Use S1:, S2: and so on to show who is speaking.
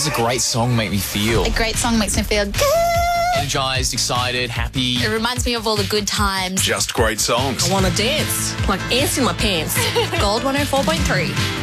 S1: does a great song make me feel?
S2: A great song makes me feel good.
S1: Energized, excited, happy.
S2: It reminds me of all the good times.
S3: Just great songs.
S4: I want to dance, like ants in my pants. Gold 104.3.